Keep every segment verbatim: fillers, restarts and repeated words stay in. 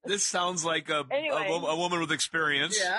This sounds like a, Anyway. a, wo- a woman with experience. Yeah.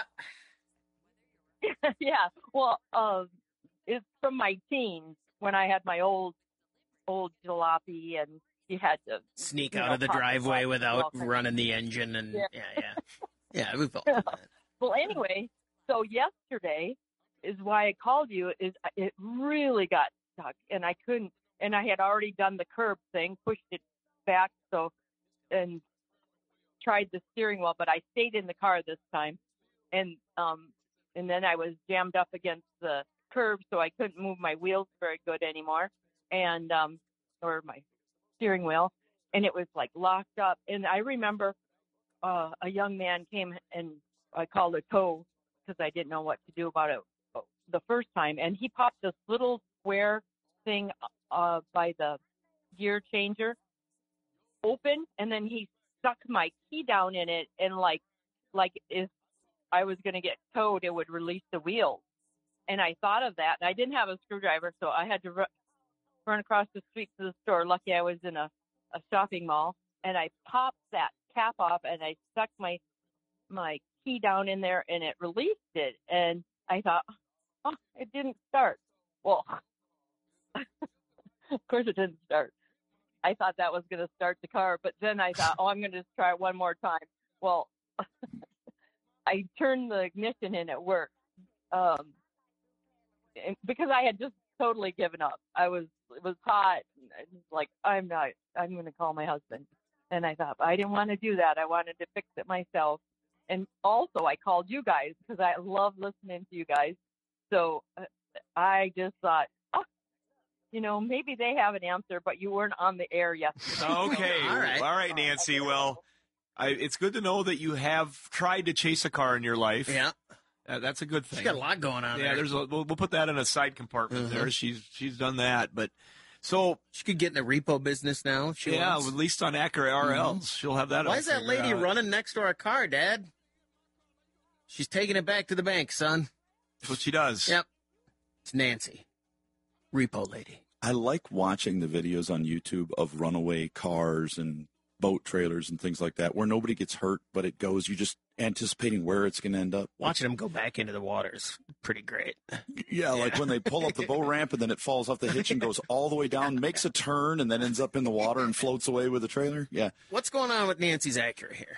Yeah. Well, um, it's from my teens when I had my old, old jalopy, and you had to Sneak you out know, of the pop driveway button, without all kinds of- running the engine, and Yeah. yeah, yeah, yeah. We've all done that. Well, anyway, so yesterday is why I called you. Is it really got stuck, and I couldn't, and I had already done the curb thing, pushed it back, so and tried the steering wheel, but I stayed in the car this time, and um, and then I was jammed up against the curb, so I couldn't move my wheels very good anymore, and um, or my steering wheel, and it was like locked up. And I remember uh, a young man came, and I called a tow because I didn't know what to do about it the first time, and he popped this little square thing uh, by the gear changer open, and then he stuck my key down in it, and like like if I was going to get towed, it would release the wheels. And I thought of that, and I didn't have a screwdriver, so I had to ru- run across the street to the store. Lucky I was in a, a shopping mall, and I popped that cap off, and I stuck my my key down in there, and it released it. And I thought, oh, it didn't start. Well, of course it didn't start. I thought that was going to start the car, but then I thought, oh, I'm going to just try it one more time. Well, I turned the ignition in at work um, and- because I had just totally given up. I was, it was hot. And I was like, I'm not, I'm going to call my husband. And I thought, I didn't want to do that. I wanted to fix it myself. And also I called you guys because I love listening to you guys. So uh, I just thought, you know, maybe they have an answer, but you weren't on the air yesterday. Okay. All right. All right, Nancy. Well, I, it's good to know that you have tried to chase a car in your life. Yeah. Uh, that's a good thing. She's got a lot going on Yeah, there. there's a, we'll, we'll put that in a side compartment Mhm. there. She's she's done that, but so She could get in the repo business now if she yeah, wants. at least on Acura R Ls, Mhm. she'll have that. Why all is that figured lady out. running next to our car, Dad? She's taking it back to the bank, son. That's what she does. Yep. It's Nancy. Repo lady. I like watching the videos on YouTube of runaway cars and boat trailers and things like that where nobody gets hurt, but it goes, you're just anticipating where it's going to end up. Watching them go back into the water is pretty great. Yeah, like when they pull up the boat ramp and then it falls off the hitch and goes all the way down, makes a turn, and then ends up in the water and floats away with the trailer. Yeah. What's going on with Nancy's Acura here?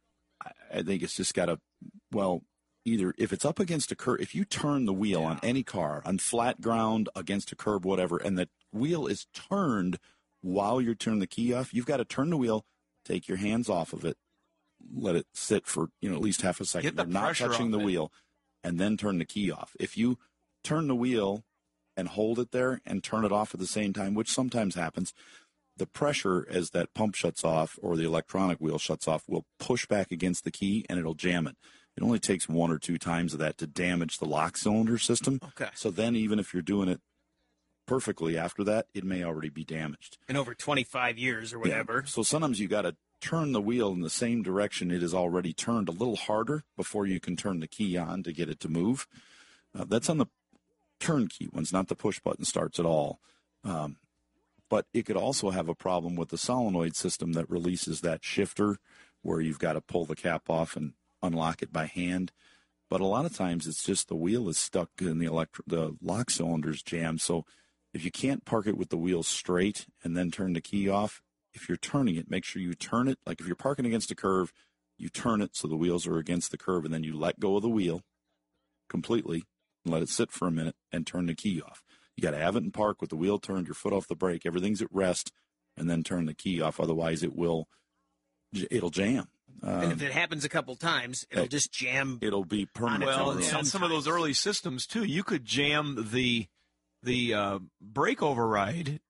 I, I think it's just got to, well, either if it's up against a curb, if you turn the wheel on any car, on flat ground, against a curb, whatever, and the wheel is turned while you're turning the key off, you've got to turn the wheel, take your hands off of it, let it sit for, you know, at least half a second. Get the You're not pressure touching the off it. wheel, and then turn the key off. If you turn the wheel and hold it there and turn it off at the same time, which sometimes happens, the pressure as that pump shuts off or the electronic wheel shuts off will push back against the key and it'll jam it. It only takes one or two times of that to damage the lock cylinder system. Okay. So then even if you're doing it perfectly after that, it may already be damaged. In over twenty-five years or whatever. Yeah. So sometimes you got to turn the wheel in the same direction it is already turned a little harder before you can turn the key on to get it to move. Uh, that's on the turn key ones, not the push button starts at all. Um, but it could also have a problem with the solenoid system that releases that shifter where you've got to pull the cap off and unlock it by hand. But a lot of times it's just the wheel is stuck in the electro- the lock cylinder's jammed. So if you can't park it with the wheel straight and then turn the key off, if you're turning it, make sure you turn it. Like if you're parking against a curve, you turn it so the wheels are against the curve, and then you let go of the wheel completely and let it sit for a minute and turn the key off. You got to have it in park with the wheel turned, your foot off the brake, everything's at rest, and then turn the key off. Otherwise, it will, it'll jam. Um, And if it happens a couple times, it'll it- just jam. it'll be permanent. Well, Sometimes. and some of those early systems too, you could jam the the uh, brake override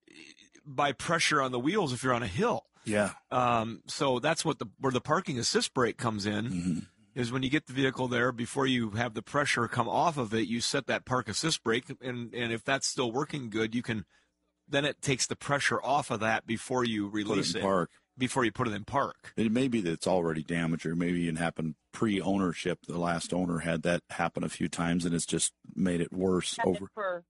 by pressure on the wheels if you're on a hill. Yeah. Um, so that's what the where the parking assist brake comes in. Mm-hmm. Is when you get the vehicle there, before you have the pressure come off of it, you set that park assist brake, and, and if that's still working good, you can, then it takes the pressure off of that before you release in it, park. before you put it in park. It may be that it's already damaged, or maybe it happened pre-ownership. The last owner had that happen a few times, and it's just made it worse. Had it Over. for,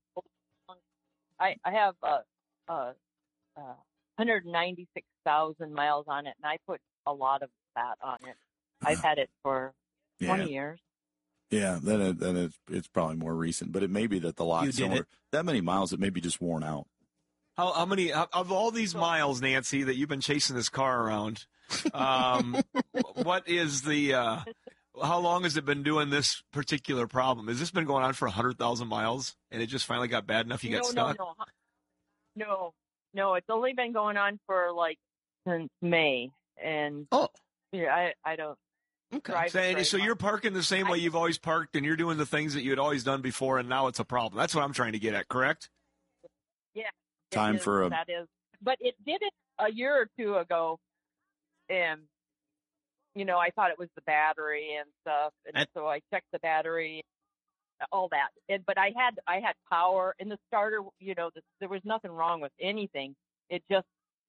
I, I have uh, uh, uh, one hundred ninety-six thousand miles on it, and I put a lot of that on it. I've had it for twenty yeah. years. Yeah, then it, then it's, it's probably more recent, but it may be that the lock You did cylinder, it. that many miles, it may be just worn out. How, how many of all these miles, Nancy, that you've been chasing this car around? Um, what is the? Uh, how long has it been doing this particular problem? Has this been going on for a hundred thousand miles, and it just finally got bad enough you no, got stuck? No, no, no, no. It's only been going on for like since May, and Oh, yeah, I I don't. okay. drive So, it very so much. you're parking the same way you've always parked, and you're doing the things that you had always done before, and now it's a problem. That's what I'm trying to get at, correct? Yeah. it Time is, for a- that is, but it did it a year or two ago, and you know I thought it was the battery and stuff, and That- so I checked the battery, all that. And but I had I had power in the starter. You know, the, there was nothing wrong with anything. It just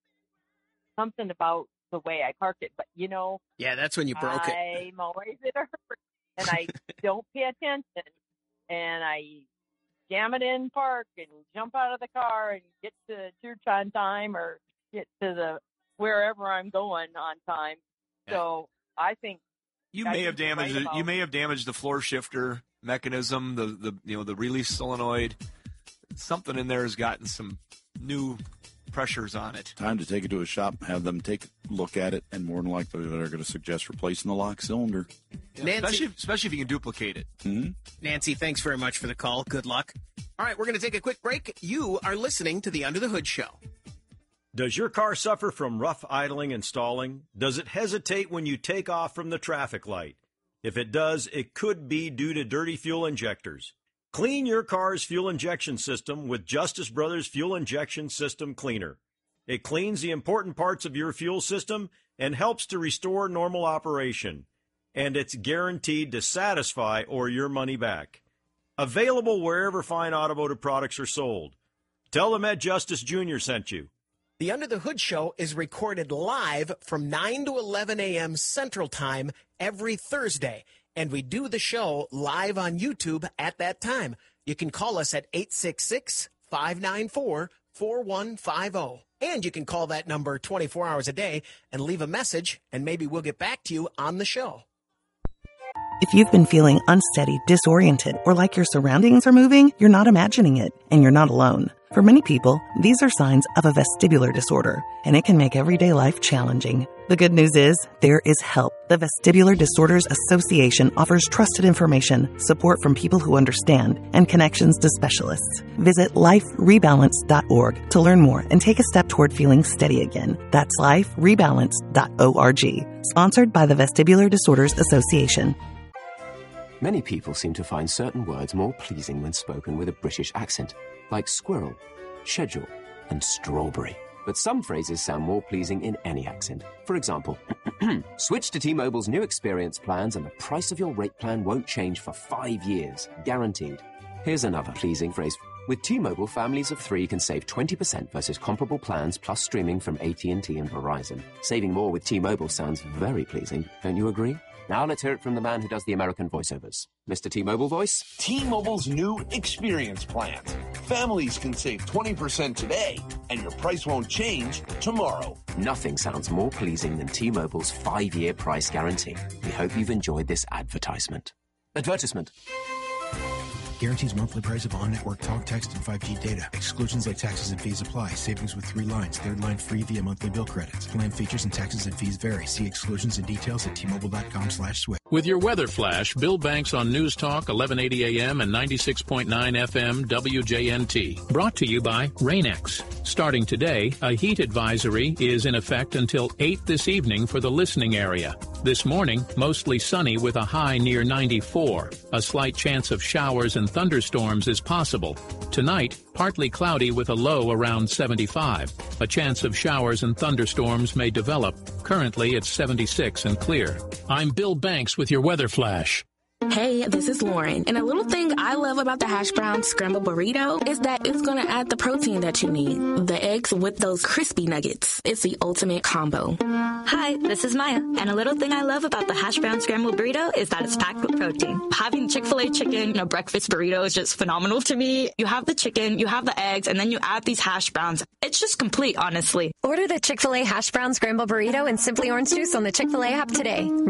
something about the way I parked it. But you know, Yeah, that's when you broke it. I'm always in a hurry, and I don't pay attention, and I jam it in park and jump out of the car and get to church on time or get to the wherever I'm going on time. So I think You I may think have you're damaged right it. You about- may have damaged the floor shifter mechanism, the the you know the release solenoid. Something in there has gotten some new pressures on it. Time to take it to a shop, have them take a look at it, and more than likely they're going to suggest replacing the lock cylinder. Yeah, Nancy- especially especially if you can duplicate it. Mm-hmm. Nancy, thanks very much for the call. Good luck. All right, we're going to take a quick break. You are listening to the Under the Hood Show. Does your car suffer from rough idling and stalling? Does it hesitate when you take off from the traffic light? If it does, it could be due to dirty fuel injectors. Clean your car's fuel injection system with Justice Brothers Fuel Injection System Cleaner. It cleans the important parts of your fuel system and helps to restore normal operation. And it's guaranteed to satisfy or your money back. Available wherever fine automotive products are sold. Tell them Ed Justice Junior sent you. The Under the Hood Show is recorded live from nine to eleven a.m. Central Time every Thursday. And we do the show live on YouTube at that time. You can call us at eight six six, five nine four, four one five zero. And you can call that number twenty-four hours a day and leave a message, and maybe we'll get back to you on the show. If you've been feeling unsteady, disoriented, or like your surroundings are moving, you're not imagining it, and you're not alone. For many people, these are signs of a vestibular disorder, and it can make everyday life challenging. The good news is, there is help. The Vestibular Disorders Association offers trusted information, support from people who understand, and connections to specialists. Visit life rebalance dot org to learn more and take a step toward feeling steady again. That's life rebalance dot org. Sponsored by the Vestibular Disorders Association. Many people seem to find certain words more pleasing when spoken with a British accent, like squirrel, schedule, and strawberry. But some phrases sound more pleasing in any accent. For example, switch to T-Mobile's new experience plans and the price of your rate plan won't change for five years, guaranteed. Here's another pleasing phrase. With T-Mobile, families of three can save twenty percent versus comparable plans plus streaming from A T and T and Verizon. Saving more with T-Mobile sounds very pleasing, don't you agree? Now let's hear it from the man who does the American voiceovers. Mister T-Mobile voice? T-Mobile's new experience plans. Families can save twenty percent today, and your price won't change tomorrow. Nothing sounds more pleasing than T-Mobile's five-year price guarantee. We hope you've enjoyed this advertisement. Advertisement. Guarantees monthly price of on-network talk, text, and five G data. Exclusions like taxes and fees apply. Savings with three lines. Third line free via monthly bill credits. Plan features and taxes and fees vary. See exclusions and details at T-Mobile.com slash switch. With your weather flash, Bill Banks on News Talk, eleven eighty A M and ninety-six point nine F M W J N T. Brought to you by Rain-X. Starting today, a heat advisory is in effect until eight this evening for the listening area. This morning, mostly sunny with a high near ninety-four. A slight chance of showers and thunderstorms is possible. Tonight, partly cloudy with a low around seventy-five. A chance of showers and thunderstorms may develop. Currently, it's seventy-six and clear. I'm Bill Banks with your weather flash. Hey, this is Lauren. And a little thing I love about the hash brown scrambled burrito is that it's going to add the protein that you need. The eggs with those crispy nuggets. It's the ultimate combo. Hi, this is Maya. And a little thing I love about the hash brown scrambled burrito is that it's packed with protein. Having Chick-fil-A chicken in a breakfast burrito is just phenomenal to me. You have the chicken, you have the eggs, and then you add these hash browns. It's just complete, honestly. Order the Chick-fil-A hash brown scrambled burrito and Simply Orange Juice on the Chick-fil-A app today.